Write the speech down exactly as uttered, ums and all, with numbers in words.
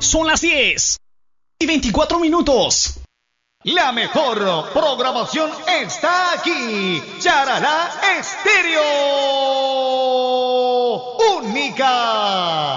Son las diez y veinticuatro minutos. La mejor programación está aquí. Charalá Estéreo. Única.